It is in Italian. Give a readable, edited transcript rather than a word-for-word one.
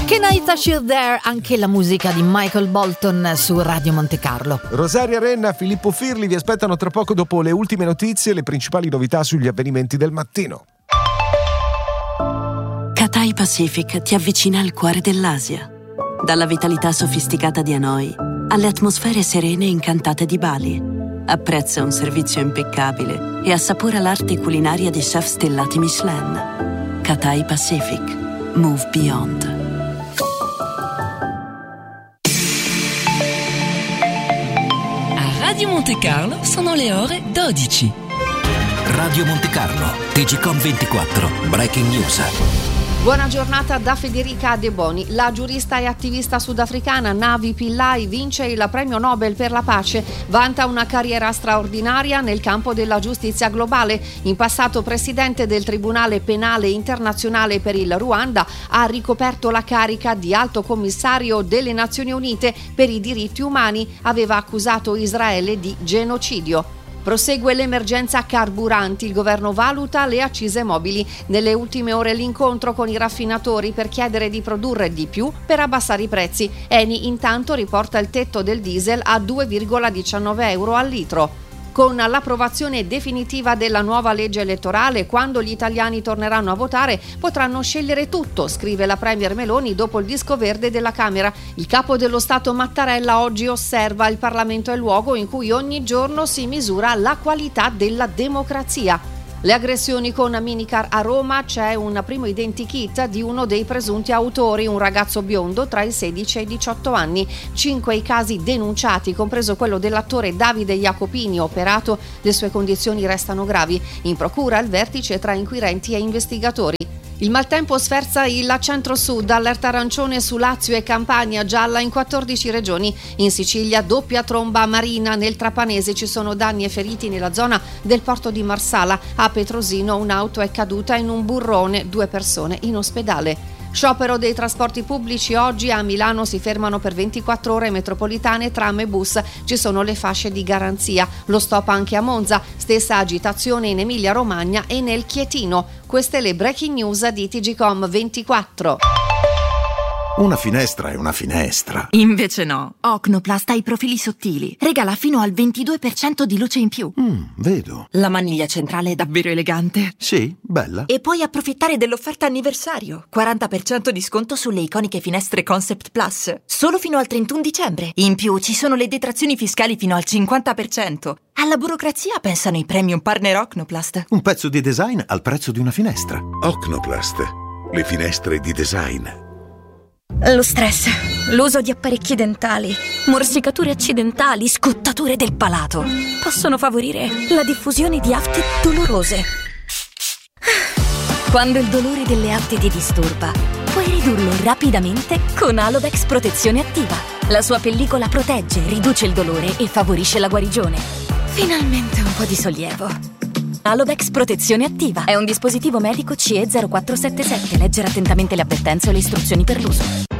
Can I touch you there? Anche la musica di Michael Bolton su Radio Monte Carlo. Rosaria Renna, Filippo Firli vi aspettano tra poco dopo le ultime notizie e le principali novità sugli avvenimenti del mattino. Cathay Pacific ti avvicina al cuore dell'Asia. Dalla vitalità sofisticata di Hanoi alle atmosfere serene e incantate di Bali. Apprezza un servizio impeccabile e assapora l'arte culinaria di chef stellati Michelin. Cathay Pacific. Move beyond. Radio Monte Carlo sono le ore 12. Radio Monte Carlo, TGcom 24, Breaking News. Buona giornata da Federica De Boni. La giurista e attivista sudafricana Navi Pillay vince il premio Nobel per la pace. Vanta una carriera straordinaria nel campo della giustizia globale. In passato presidente del Tribunale Penale Internazionale per il Ruanda, ha ricoperto la carica di Alto Commissario delle Nazioni Unite per i diritti umani. Aveva accusato Israele di genocidio. Prosegue l'emergenza carburanti, il governo valuta le accise mobili. Nelle ultime ore l'incontro con i raffinatori per chiedere di produrre di più per abbassare i prezzi. Eni intanto riporta il tetto del diesel a 2,19 euro al litro. Con l'approvazione definitiva della nuova legge elettorale, quando gli italiani torneranno a votare potranno scegliere tutto, scrive la Premier Meloni dopo il disco verde della Camera. Il capo dello Stato Mattarella oggi osserva: il Parlamento è il luogo in cui ogni giorno si misura la qualità della democrazia. Le aggressioni con minicar a Roma, c'è un primo identikit di uno dei presunti autori, un ragazzo biondo tra i 16 e i 18 anni. 5 i casi denunciati, compreso quello dell'attore Davide Jacopini operato. Le sue condizioni restano gravi. In procura il vertice tra inquirenti e investigatori. Il maltempo sferza il centro-sud, allerta arancione su Lazio e Campania, gialla in 14 regioni. In Sicilia doppia tromba marina, nel Trapanese ci sono danni e feriti nella zona del porto di Marsala. A Petrosino un'auto è caduta in un burrone, 2 persone in ospedale. Sciopero dei trasporti pubblici oggi. A Milano si fermano per 24 ore metropolitane, tram e bus. Ci sono le fasce di garanzia. Lo stop anche a Monza. Stessa agitazione in Emilia-Romagna e nel Chietino. Queste le breaking news di TGcom 24. Una finestra è una finestra. Invece no. Ocnoplast ha i profili sottili. Regala fino al 22% di luce in più. Vedo. La maniglia centrale è davvero elegante. Sì, bella. E puoi approfittare dell'offerta anniversario. 40% di sconto sulle iconiche finestre Concept Plus. Solo fino al 31 dicembre. In più ci sono le detrazioni fiscali fino al 50%. Alla burocrazia pensano i premium partner Ocnoplast. Un pezzo di design al prezzo di una finestra. Ocnoplast. Le finestre di design. Lo stress, l'uso di apparecchi dentali, morsicature accidentali, scottature del palato possono favorire la diffusione di afte dolorose. Quando il dolore delle afte ti disturba, puoi ridurlo rapidamente con Alovex Protezione Attiva. La sua pellicola protegge, riduce il dolore e favorisce la guarigione. Finalmente un po' di sollievo. Alovex Protezione Attiva è un dispositivo medico CE 0477. Leggere attentamente le avvertenze e le istruzioni per l'uso.